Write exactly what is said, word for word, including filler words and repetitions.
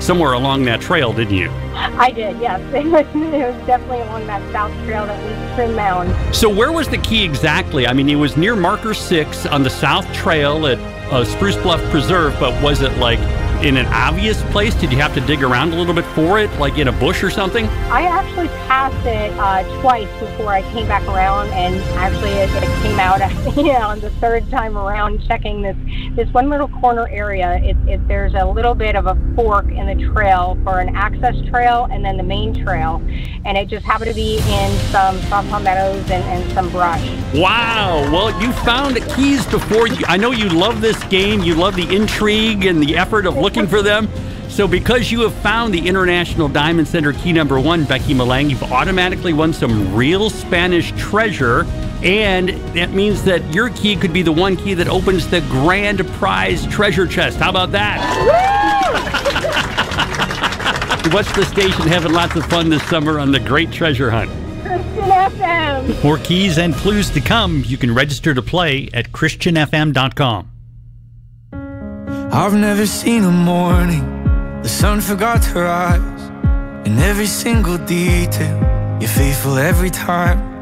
somewhere along that trail, didn't you? I did, yes. It was, it was definitely along that south trail that leads to Twin Mound. So where was the key exactly? I mean, it was near Marker six on the south trail at uh, Spruce Bluff Preserve, but was it like in an obvious place? Did you have to dig around a little bit for it, like in a bush or something? I actually passed it uh, twice before I came back around, and actually it, it came out you know, on the third time around checking this this one little corner area. It, it, there's a little bit of a fork in the trail for an access trail and then the main trail, and it just happened to be in some softball meadows and, and some brush. Wow! Well, you found keys before. You, I know you love this game. You love the intrigue and the effort of looking for them. So because you have found the International Diamond Center key number one, Becky Malang, you've automatically won some real Spanish treasure. And that means that your key could be the one key that opens the grand prize treasure chest. How about that? Watch the station having lots of fun this summer on the Great Treasure Hunt. Christian F M. More keys and clues to come. You can register to play at Christian F M dot com. I've never seen a morning the sun forgot to rise. In every single detail, you're faithful every time.